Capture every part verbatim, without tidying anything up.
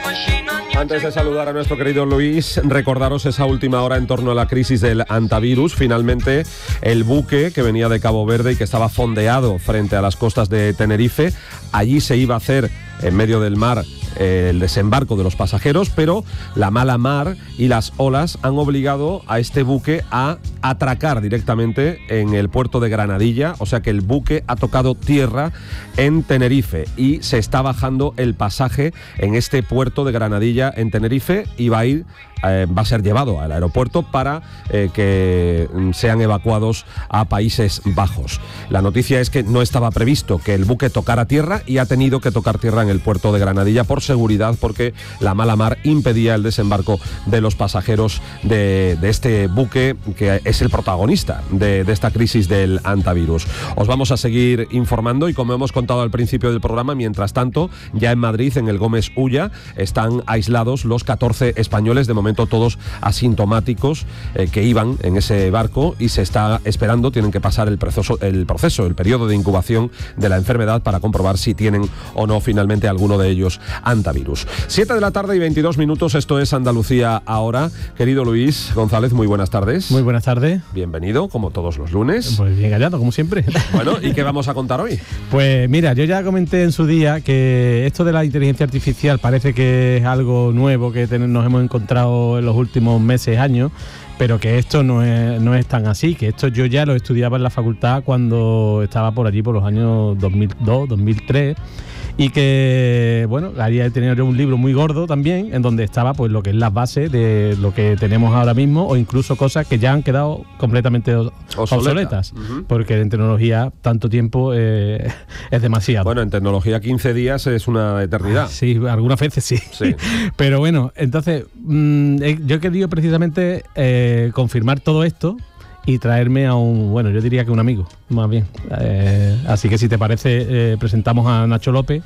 Antes de saludar a nuestro querido Luis, recordaros esa última hora en torno a la crisis del hantavirus. Finalmente, el buque que venía de Cabo Verde y que estaba fondeado frente a las costas de Tenerife, allí se iba a hacer, en medio del mar, el desembarco de los pasajeros, pero la mala mar y las olas han obligado a este buque a atracar directamente en el puerto de Granadilla, o sea que el buque ha tocado tierra en Tenerife y se está bajando el pasaje en este puerto de Granadilla en Tenerife y va a ir Eh, va a ser llevado al aeropuerto para eh, que sean evacuados a Países Bajos. La noticia es que no estaba previsto que el buque tocara tierra y ha tenido que tocar tierra en el puerto de Granadilla por seguridad, porque la mala mar impedía el desembarco de los pasajeros de, de este buque que es el protagonista de, de esta crisis del hantavirus. Os vamos a seguir informando y, como hemos contado al principio del programa, mientras tanto, ya en Madrid, en el Gómez Ulla, están aislados los catorce españoles, de momento todos asintomáticos, eh, que iban en ese barco, y se está esperando, tienen que pasar el proceso, el proceso, el periodo de incubación de la enfermedad para comprobar si tienen o no finalmente alguno de ellos hantavirus. siete de la tarde y veintidós minutos, esto es Andalucía Ahora. Querido Luis González, muy buenas tardes. Muy buenas tardes. Bienvenido, como todos los lunes. Pues bien hallado, como siempre. Bueno, ¿y qué vamos a contar hoy? Pues mira, yo ya comenté en su día que esto de la inteligencia artificial parece que es algo nuevo que ten- nos hemos encontrado en los últimos meses, años, pero que esto no es, no es tan así, que esto yo ya lo estudiaba en la facultad cuando estaba por allí por los años dos mil dos, dos mil tres, y que, bueno, había tenido yo un libro muy gordo también, en donde estaba pues lo que es la base de lo que tenemos ahora mismo, o incluso cosas que ya han quedado completamente obsoletas, obsoletas, uh-huh. Porque en tecnología tanto tiempo eh, es demasiado. Bueno, en tecnología quince días es una eternidad. Ah, sí, algunas veces sí. sí. Pero bueno, entonces mmm, yo he querido precisamente eh, confirmar todo esto y traerme a un, bueno, yo diría que un amigo, más bien. Eh, así que si te parece, eh, presentamos a Nacho López,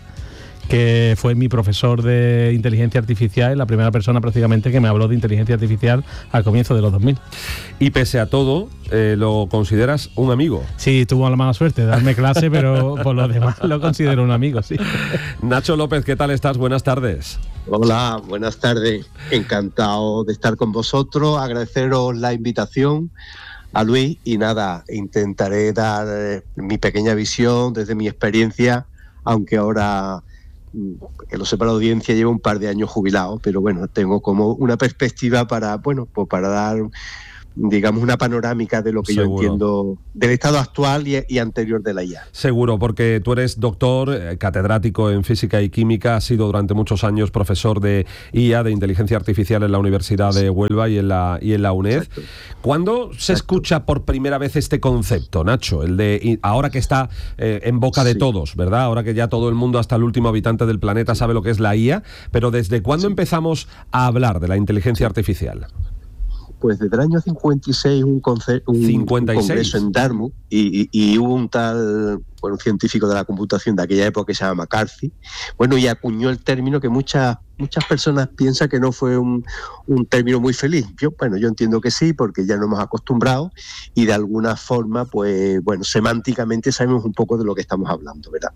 que fue mi profesor de inteligencia artificial, la primera persona prácticamente que me habló de inteligencia artificial al comienzo de los dos mil. Y pese a todo, eh, ¿lo consideras un amigo? Sí, tuvo la mala suerte de darme clase, pero por lo demás lo considero un amigo, sí. Nacho López, ¿qué tal estás? Buenas tardes. Hola, buenas tardes. Encantado de estar con vosotros, agradeceros la invitación a Luis, y nada, intentaré dar eh, mi pequeña visión desde mi experiencia, aunque ahora, que lo sepa la audiencia, llevo un par de años jubilado, pero bueno, tengo como una perspectiva para, bueno, pues para dar, digamos, una panorámica de lo que Seguro. yo entiendo del estado actual y, y anterior de la I A. Seguro, porque tú eres doctor, eh, catedrático en física y química, has sido durante muchos años profesor de I A, de inteligencia artificial, en la Universidad sí. de Huelva y en la, y en la UNED. Exacto. ¿Cuándo se Exacto. escucha por primera vez este concepto, Nacho? El de ahora que está eh, en boca de sí. todos, ¿verdad? Ahora que ya todo el mundo, hasta el último habitante del planeta, sabe lo que es la I A, pero ¿desde cuándo sí. empezamos a hablar de la inteligencia artificial? Pues desde el año cincuenta y seis, un, conce- un, cincuenta y seis. un congreso en Dartmouth, y, y, y hubo un tal, bueno, un científico de la computación de aquella época que se llama McCarthy, bueno, y acuñó el término que muchas muchas personas piensan que no fue un, un término muy feliz. Yo, bueno, yo entiendo que sí, porque ya nos hemos acostumbrado y de alguna forma, pues, bueno, semánticamente sabemos un poco de lo que estamos hablando, ¿verdad?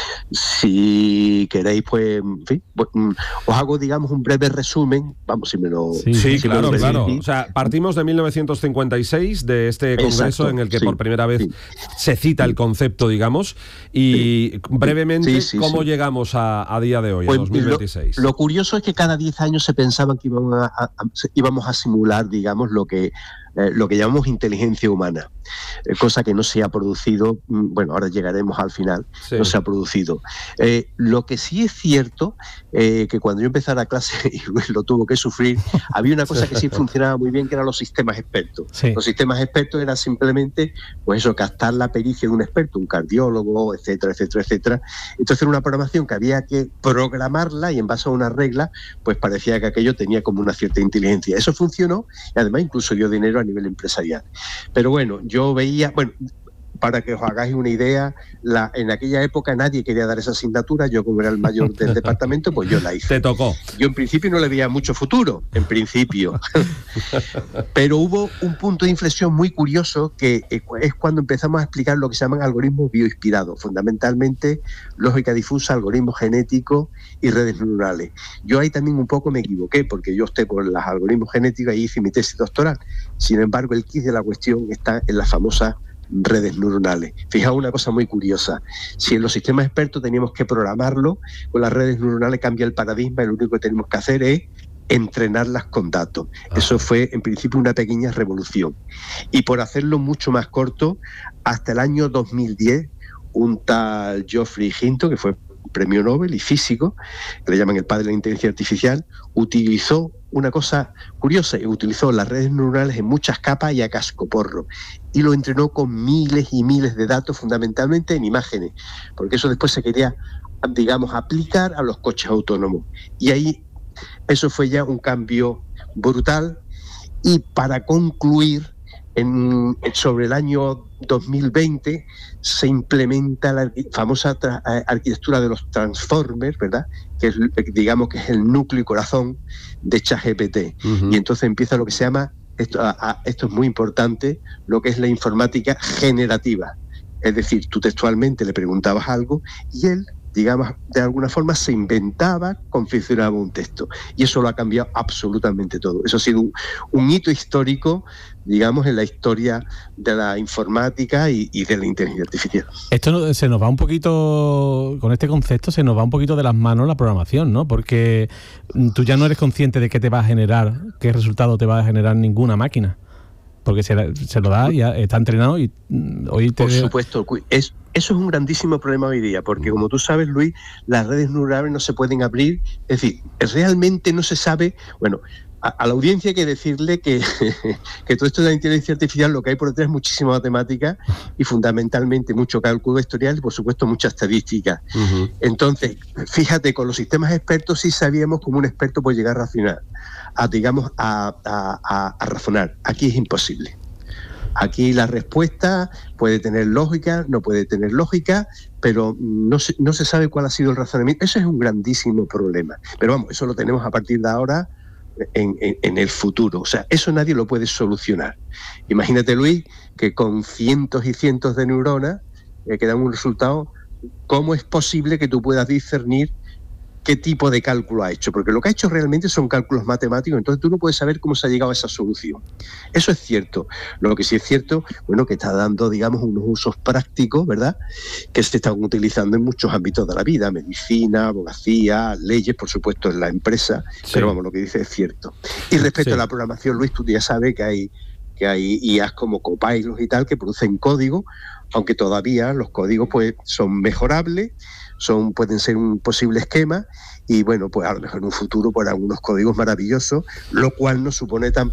Si queréis, pues, en fin, pues, os hago, digamos, un breve resumen, vamos, si me lo... Sí, sí si claro, me lo claro. O sea, partimos de mil novecientos cincuenta y seis, de este congreso Exacto, en el que sí, por primera vez sí. se cita el concepto, digamos, y sí. brevemente, sí, sí, ¿cómo sí. llegamos a, a día de hoy, pues, a dos mil veintiséis? Lo, lo curioso es que cada diez años se pensaban que íbamos a, a, a, íbamos a simular, digamos, lo que, eh, lo que llamamos inteligencia humana, eh, cosa que no se ha producido, bueno, ahora llegaremos al final, sí. no se ha producido. Eh, lo que sí es cierto, eh, que cuando yo empecé a la clase, y Luis lo tuvo que sufrir, había una cosa que sí funcionaba muy bien, que eran los sistemas expertos. Sí. Los sistemas expertos eran simplemente, pues eso, captar la pericia de un experto, un cardiólogo, etcétera, etcétera, etcétera. Entonces era una programación que había que programarla, y en base a una regla, pues parecía que aquello tenía como una cierta inteligencia. Eso funcionó, y además incluso dio dinero a nivel empresarial. Pero bueno, yo veía, bueno, para que os hagáis una idea, la, en aquella época nadie quería dar esa asignatura, yo como era el mayor del departamento, pues yo la hice. Te tocó. Yo en principio no le veía mucho futuro, en principio. Pero hubo un punto de inflexión muy curioso que es cuando empezamos a explicar lo que se llaman algoritmos bioinspirados, fundamentalmente lógica difusa, algoritmos genéticos y redes neuronales. Yo ahí también un poco me equivoqué, porque yo opté por los algoritmos genéticos y hice mi tesis doctoral. Sin embargo, el quid de la cuestión está en las famosas redes neuronales. Fijaos una cosa muy curiosa, si en los sistemas expertos teníamos que programarlo, con las redes neuronales cambia el paradigma y lo único que tenemos que hacer es entrenarlas con datos. Ah. Eso fue en principio una pequeña revolución. Y por hacerlo mucho más corto, hasta el año dos mil diez, un tal Geoffrey Hinton, que fue premio Nobel y físico, que le llaman el padre de la inteligencia artificial, utilizó una cosa curiosa, utilizó las redes neuronales en muchas capas y a cascoporro, y lo entrenó con miles y miles de datos, fundamentalmente en imágenes, porque eso después se quería, digamos, aplicar a los coches autónomos. Y ahí eso fue ya un cambio brutal. Y para concluir, en, sobre el año dos mil veinte se implementa la famosa tra- arquitectura de los transformers, ¿verdad? Que es, digamos que es el núcleo y corazón de ChatGPT. Uh-huh. Y entonces empieza lo que se llama, esto, a, a, esto es muy importante, lo que es la informática generativa. Es decir, tú textualmente le preguntabas algo y él, digamos, de alguna forma se inventaba, confeccionaba un texto. Y eso lo ha cambiado absolutamente todo. Eso ha sido un, un hito histórico, digamos, en la historia de la informática y, y de la inteligencia artificial. Esto se nos va un poquito, con este concepto, se nos va un poquito de las manos la programación, ¿no? Porque tú ya no eres consciente de qué te va a generar, qué resultado te va a generar ninguna máquina. Porque se, se lo da, ya está entrenado y hoy te... Por supuesto, es, eso es un grandísimo problema hoy día, porque como tú sabes, Luis, las redes neuronales no se pueden abrir, es decir, realmente no se sabe, bueno, a, a la audiencia hay que decirle que, que todo esto de la inteligencia artificial, lo que hay por detrás es muchísima matemática y fundamentalmente mucho cálculo vectorial y por supuesto mucha estadística. Uh-huh. Entonces, fíjate, con los sistemas expertos sí sabíamos cómo un experto puede llegar a razonar, a, digamos, a, a, a, a razonar. Aquí es imposible. Aquí la respuesta puede tener lógica, no puede tener lógica, pero no se, no se sabe cuál ha sido el razonamiento. Eso es un grandísimo problema. Pero vamos, eso lo tenemos a partir de ahora en, en, en el futuro. O sea, eso nadie lo puede solucionar. Imagínate, Luis, que con cientos y cientos de neuronas eh, que dan un resultado, ¿cómo es posible que tú puedas discernir qué tipo de cálculo ha hecho? Porque lo que ha hecho realmente son cálculos matemáticos, entonces tú no puedes saber cómo se ha llegado a esa solución. Eso es cierto. Lo que sí es cierto, bueno, que está dando, digamos, unos usos prácticos, ¿verdad?, que se están utilizando en muchos ámbitos de la vida, medicina, abogacía, leyes, por supuesto, en la empresa, sí. Pero vamos, lo que dice es cierto. Y respecto sí. a la programación, Luis, tú ya sabes que hay, que hay I As como Copilot y tal, que producen código, aunque todavía los códigos pues son mejorables, son, pueden ser un posible esquema y bueno, pues a lo mejor en un futuro por algunos códigos maravillosos, lo cual no supone tan